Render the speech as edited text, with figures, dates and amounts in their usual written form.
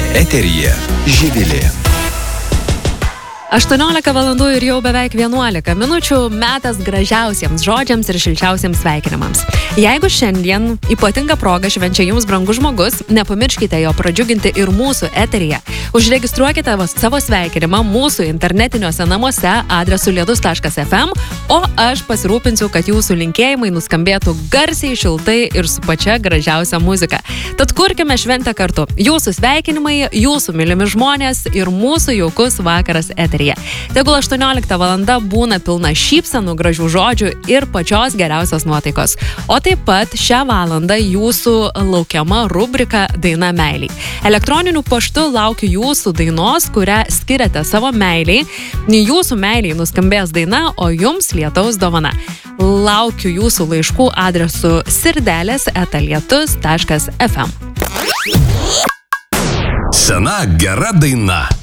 Eteryje Živilė. 18 valandų ir jau beveik 11 minučių metas gražiausiems žodžiams ir šilčiausiems sveikinimams. Jeigu šiandien ypatinga proga švenčia jums brangus žmogus, nepamirškite jo pradžiuginti ir mūsų eteryje. Užregistruokite savo sveikinimą mūsų internetiniuose namuose adresu liedus.fm, o aš pasirūpinsiu, kad jūsų linkėjimai nuskambėtų garsiai, šiltai ir su pačia gražiausia muzika. Tad kurkime šventę kartu. Jūsų sveikinimai, jūsų mylimi žmonės ir mūsų jaukus vakaras eteryje. Tegul 18 valanda būna pilna šypsenų, gražių žodžių ir pačios geriausios nuotaikos. O taip pat šią valandą jūsų laukiama rubrika Daina meiliai. Elektroniniu paštu laukiu jūsų dainos, kurią skiriate savo meiliai. Jūsų meiliai nuskambės daina, o jums lietaus dovana. Laukiu jūsų laiškų adresu sirdelės@lietus.fm. Sena gera daina.